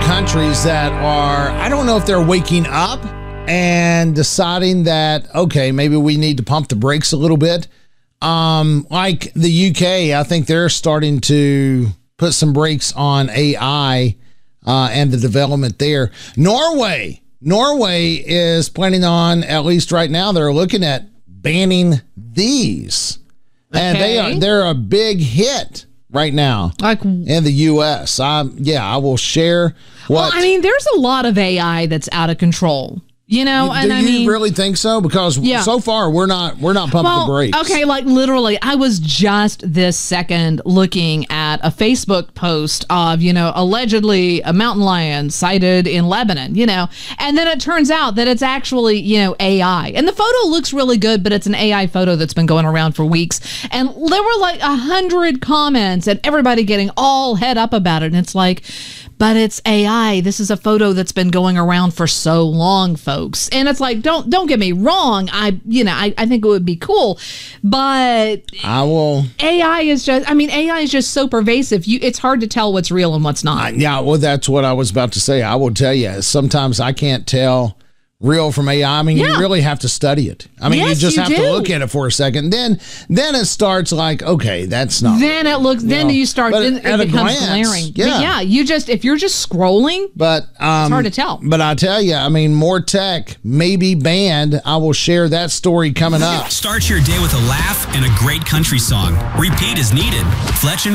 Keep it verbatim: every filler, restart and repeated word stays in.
countries that are, I don't know if they're waking up and deciding that, okay, maybe we need to pump the brakes a little bit. Um, like the U K, I think they're starting to put some brakes on A I uh, and the development there. Norway, Norway is planning on, at least right now, they're looking at banning these. Okay. And they are, they're a big hit right now, like in the U S. I, yeah, I will share what. Well, I mean, there's a lot of A I that's out of control. You know, Do and you I mean, really think so? Because yeah. so far we're not we're not pumping well, the brakes. Okay, like literally, I was just this second looking at a Facebook post of, you know, allegedly a mountain lion sighted in Lebanon, you know, and then it turns out that it's actually, you know, A I. And the photo looks really good, but it's an A I photo that's been going around for weeks. And there were like a hundred comments and everybody getting all head up about it. And it's like, but it's A I. This is a photo that's been going around for so long, folks. And it's like, don't don't get me wrong. I, you know, I, I think it would be cool, but I will. A I is just, I mean, A I is just so pervasive. You, it's hard to tell what's real and what's not. Uh, yeah, well, that's what I was about to say. I will tell you, sometimes I can't tell real from A I. I mean, yeah. you really have to study it. I mean, yes, you just you have do. to look at it for a second. Then then it starts like, okay, that's not. Then it looks, then know. you start, but then at it a becomes glance, glaring. Yeah. But yeah, you just, if you're just scrolling, but um, it's hard to tell. But I tell you, I mean, more tech may be banned. I will share that story coming up. Start your day with a laugh and a great country song. Repeat as needed. Fletch and